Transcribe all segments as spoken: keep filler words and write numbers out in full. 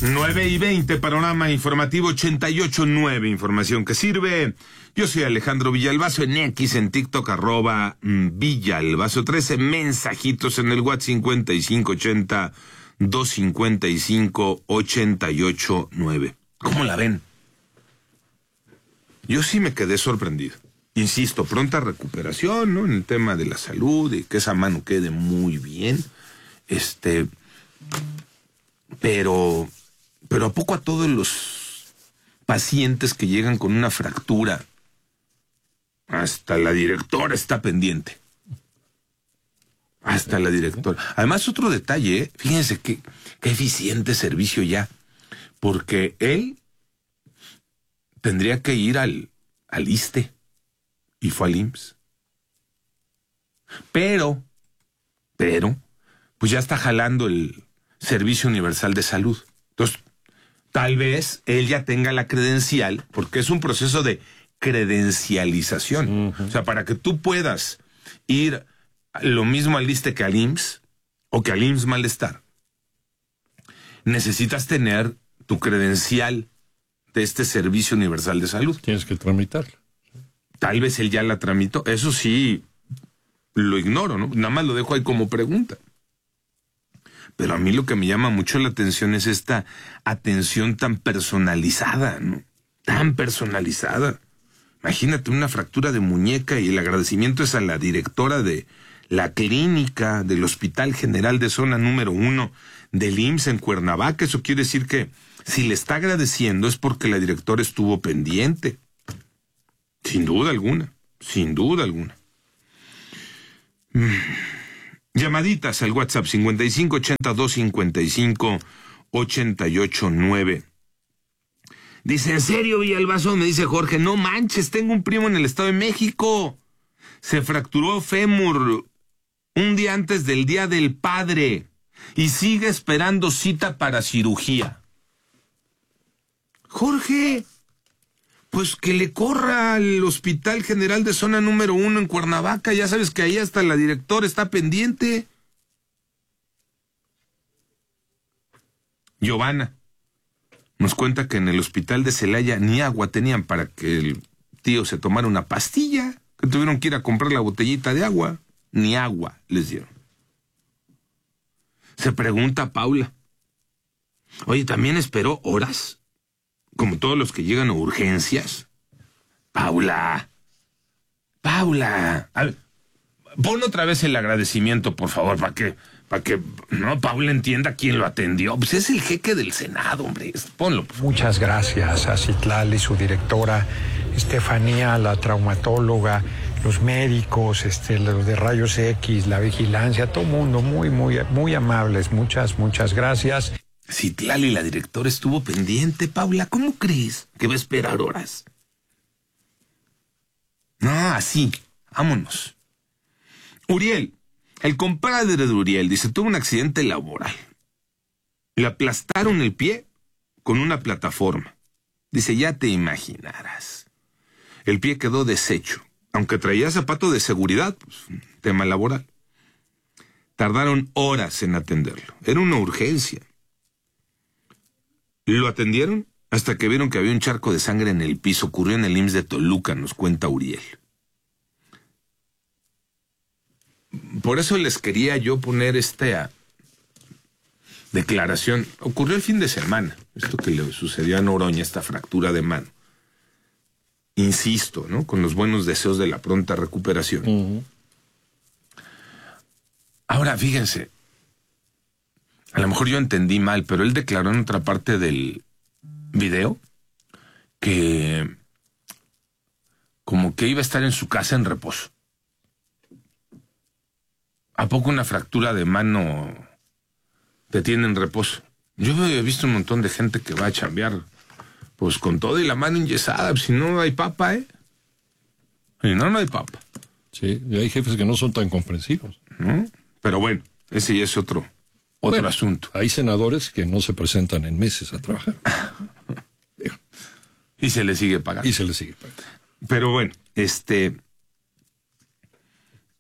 nueve y veinte, panorama informativo ochenta y ocho punto nueve, información que sirve. Yo soy Alejandro Villalbazo, en X, en TikTok, arroba Villalbazo trece, mensajitos en el WhatsApp cincuenta y cinco ochenta, doscientos cincuenta y cinco, ochenta y ocho nueve. ¿Cómo la ven? Yo sí me quedé sorprendido. Insisto, pronta recuperación, ¿no? En el tema de la salud, y que esa mano quede muy bien. Este, pero, pero ¿a poco a todos los pacientes que llegan con una fractura, hasta la directora está pendiente? Hasta la directora. Además, otro detalle, ¿eh? Fíjense qué, qué eficiente servicio ya. Porque él tendría que ir al, al ISSSTE y fue al I M S S. Pero, pero, pues ya está jalando el Servicio Universal de Salud. Entonces, tal vez él ya tenga la credencial, porque es un proceso de credencialización. Uh-huh. O sea, para que tú puedas ir lo mismo al ISSSTE que al I M S S, o que al I M S S Malestar, necesitas tener tu credencial de este Servicio Universal de Salud. Tienes que tramitarla. Tal vez él ya la tramitó. Eso sí, lo ignoro, ¿no? Nada más lo dejo ahí como pregunta. Pero a mí lo que me llama mucho la atención es esta atención tan personalizada, ¿no? Tan personalizada. Imagínate una fractura de muñeca y el agradecimiento es a la directora de la clínica del Hospital General de Zona número uno del I M S S en Cuernavaca. Eso quiere decir que si le está agradeciendo es porque la directora estuvo pendiente. Sin duda alguna, sin duda alguna. Mm. Llamaditas al WhatsApp cincuenta y cinco ochenta, doscientos cincuenta y cinco, ochenta y ocho nueve. Dice, ¿en serio, Villalbazo? Me dice Jorge, no manches, tengo un primo en el Estado de México. Se fracturó fémur un día antes del Día del Padre y sigue esperando cita para cirugía. Jorge, pues que le corra al Hospital General de Zona número uno en Cuernavaca. Ya sabes que ahí hasta la directora está pendiente. Giovanna nos cuenta que en el hospital de Celaya ni agua tenían para que el tío se tomara una pastilla, que tuvieron que ir a comprar la botellita de agua. Ni agua les dieron. Se pregunta Paula, oye, ¿también esperó horas? Como todos los que llegan a urgencias. Paula, Paula, a ver, pon otra vez el agradecimiento, por favor, para que, para que, no, Paula entienda quién lo atendió. Pues es el jeque del Senado, hombre. Ponlo. Muchas gracias a Citlali, su directora, Estefanía, la traumatóloga, los médicos, este, los de rayos X, la vigilancia, todo mundo muy, muy, muy amables. Muchas, muchas gracias. Citlali, la directora, estuvo pendiente, Paula. ¿Cómo crees que va a esperar horas? No, así. Vámonos. Uriel, el compadre de Uriel, dice, tuvo un accidente laboral. Le aplastaron el pie con una plataforma. Dice, ya te imaginarás. El pie quedó deshecho. Aunque traía zapato de seguridad, pues, tema laboral. Tardaron horas en atenderlo. Era una urgencia. Lo atendieron hasta que vieron que había un charco de sangre en el piso. Ocurrió en el I M S S de Toluca, nos cuenta Uriel. Por eso les quería yo poner esta declaración. Ocurrió el fin de semana, esto que le sucedió a Noroña, esta fractura de mano. Insisto, ¿no? Con los buenos deseos de la pronta recuperación. Uh-huh. Ahora, fíjense, a lo mejor yo entendí mal, pero él declaró en otra parte del video que como que iba a estar en su casa en reposo. ¿A poco una fractura de mano te tiene en reposo? Yo he visto un montón de gente que va a chambear pues con todo y la mano enyesada, si no hay papa, ¿eh? Si no, no hay papa. Sí, y hay jefes que no son tan comprensivos. ¿No? Pero bueno, ese ya es otro, otro bueno, asunto. Hay senadores que no se presentan en meses a trabajar. Y se les sigue pagando. Y se les sigue pagando. Pero bueno, este...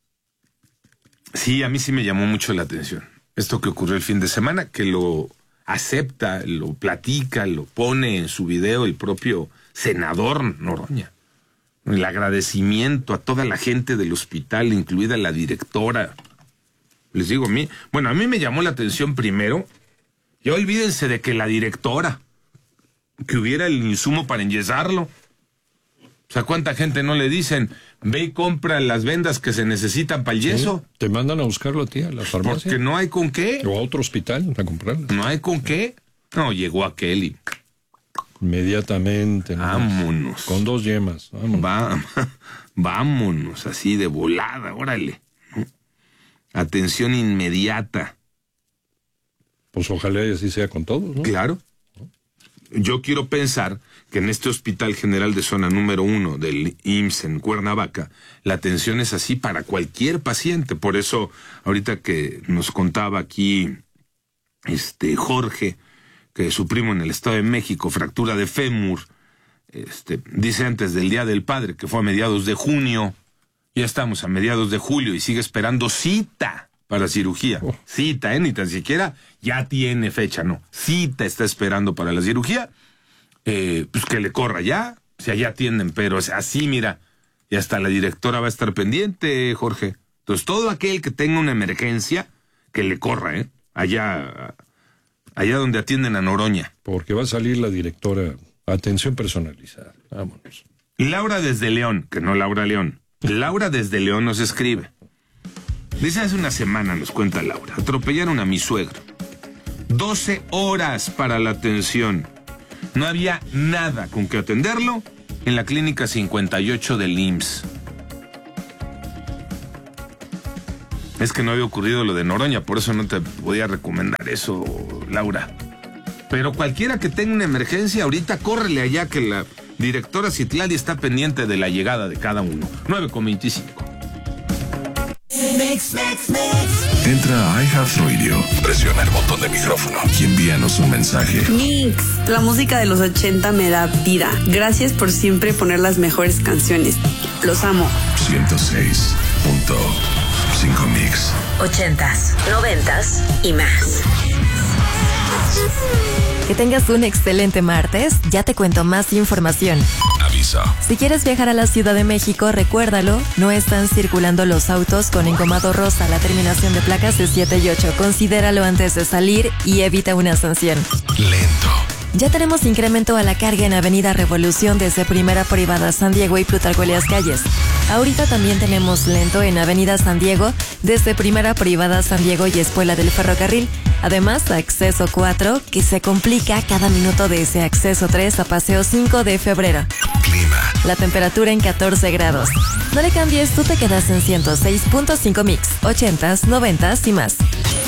sí, a mí sí me llamó mucho la atención. Esto que ocurrió el fin de semana, que lo acepta, lo platica, lo pone en su video el propio senador Noroña. El agradecimiento a toda la gente del hospital, incluida la directora. Les digo, a mí, bueno, a mí me llamó la atención primero, ya olvídense de que la directora, que hubiera el insumo para enyesarlo. O sea, ¿cuánta gente no le dicen, ve y compra las vendas que se necesitan para el yeso? Sí, te mandan a buscarlo a ti, a la farmacia. Porque no hay con qué. O a otro hospital a comprarlas. No hay con qué. No, llegó aquel y... Inmediatamente. ¿no? Vámonos. Con dos yemas. Vámonos. Va, vámonos, así de volada, órale. ¿No? Atención inmediata. Pues ojalá y así sea con todos, ¿no? Claro. Yo quiero pensar que en este Hospital General de Zona número uno del I M S S en Cuernavaca, la atención es así para cualquier paciente. Por eso, ahorita que nos contaba aquí este Jorge, que su primo en el Estado de México, fractura de fémur, este, dice antes del Día del Padre, que fue a mediados de junio, ya estamos a mediados de julio y sigue esperando cita para cirugía. Oh. Cita, ¿eh? Ni tan siquiera ya tiene fecha, no. Cita está esperando para la cirugía. Eh, pues que le corra ya, o sea, ya atienden, pero o sea, así, mira, y hasta la directora va a estar pendiente, Jorge. Entonces, todo aquel que tenga una emergencia, que le corra, ¿eh? Allá, allá donde atienden a Noroña. Porque va a salir la directora, atención personalizada. Vámonos. Laura desde León, que no Laura León. Laura desde León nos escribe. Dice hace una semana, nos cuenta Laura, atropellaron a mi suegro. doce horas para la atención. No había nada con que atenderlo en la clínica cincuenta y ocho del I M S S. Es que no había ocurrido lo de Noroña, por eso no te podía recomendar eso, Laura. Pero cualquiera que tenga una emergencia, ahorita córrele allá que la directora Citlali está pendiente de la llegada de cada uno. nueve con veinticinco. Mix, mix, mix. Entra a iHeartRadio, presiona el botón de micrófono y envíanos un mensaje. Mix, la música de los ochenta me da vida. Gracias por siempre poner las mejores canciones. Los amo. ciento seis punto cinco Mix. Ochentas, noventas y más. Que tengas un excelente martes. Ya te cuento más información. Aviso. Si quieres viajar a la Ciudad de México, recuérdalo, no están circulando los autos con engomado rosa. La terminación de placas es siete y ocho. Considéralo antes de salir y evita una sanción. Lento. Ya tenemos incremento a la carga en Avenida Revolución desde Primera Privada San Diego y Plutarco Elías Calles. Ahorita también tenemos lento en Avenida San Diego desde Primera Privada San Diego y Espuela del Ferrocarril. Además, acceso cuatro, que se complica cada minuto de ese acceso tres a Paseo cinco de febrero. Clima. La temperatura en catorce grados. No le cambies, tú te quedas en ciento seis punto cinco Mix, ochentas, noventas y más.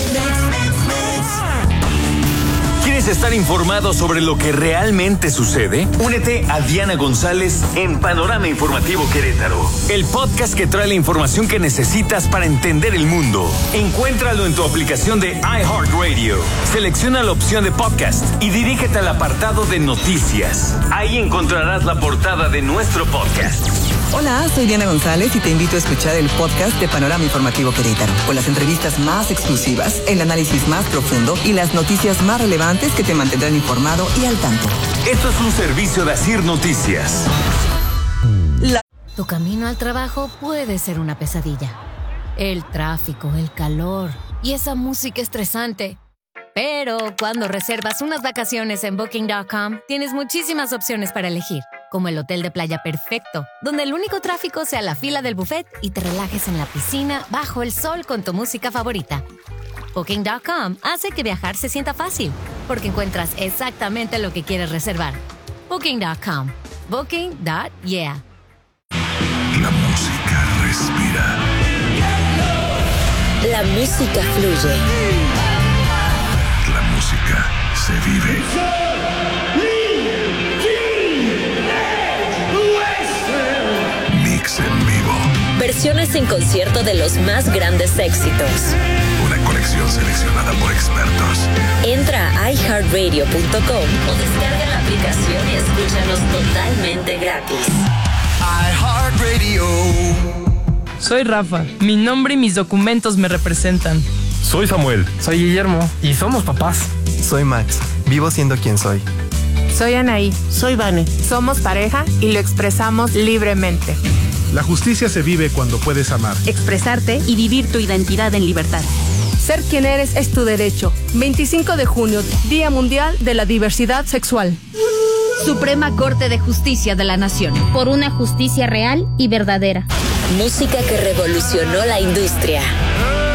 ¿Quieres estar informado sobre lo que realmente sucede? Únete a Diana González en Panorama Informativo Querétaro, el podcast que trae la información que necesitas para entender el mundo. Encuéntralo en tu aplicación de iHeartRadio. Selecciona la opción de podcast y dirígete al apartado de noticias. Ahí encontrarás la portada de nuestro podcast. Hola, soy Diana González y te invito a escuchar el podcast de Panorama Informativo Querétaro, con las entrevistas más exclusivas, el análisis más profundo y las noticias más relevantes que te mantendrán informado y al tanto. Esto es un servicio de Asir Noticias. La... Tu camino al trabajo puede ser una pesadilla. El tráfico, el calor y esa música estresante. Pero cuando reservas unas vacaciones en Booking punto com, tienes muchísimas opciones para elegir, como el hotel de playa perfecto, donde el único tráfico sea la fila del buffet y te relajes en la piscina bajo el sol con tu música favorita. Booking punto com hace que viajar se sienta fácil, porque encuentras exactamente lo que quieres reservar. Booking punto com. Booking punto yeah. La música respira. La música fluye. La música se vive. Mix en vivo. Versiones en concierto de los más grandes éxitos. Una colección seleccionada por expertos. Entra a i heart radio punto com o descarga la aplicación y escúchanos totalmente gratis. iHeartRadio. Soy Rafa. Mi nombre y mis documentos me representan. Soy Samuel. Soy Guillermo. Y somos papás. Soy Max. Vivo siendo quien soy. Soy Anaí. Soy Vane. Somos pareja y lo expresamos libremente. La justicia se vive cuando puedes amar, expresarte y vivir tu identidad en libertad. Ser quien eres es tu derecho. veinticinco de junio, Día Mundial de la Diversidad Sexual. Suprema Corte de Justicia de la Nación. Por una justicia real y verdadera. Música que revolucionó la industria.